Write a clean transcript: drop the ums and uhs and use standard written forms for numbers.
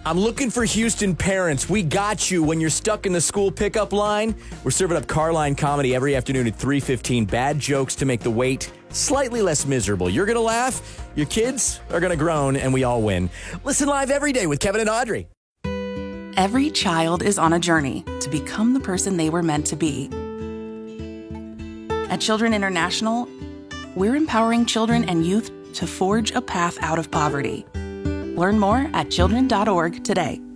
I'm looking for Houston parents. We got you when you're stuck in the school pickup line. We're serving up Carline comedy every afternoon at 3:15. Bad jokes to make the wait slightly less miserable. You're going to laugh, your kids are going to groan, and we all win. Listen live every day with Kevin and Audrey. Every child is on a journey to become the person they were meant to be. At Children International, we're empowering children and youth to forge a path out of poverty. Learn more at children.org today.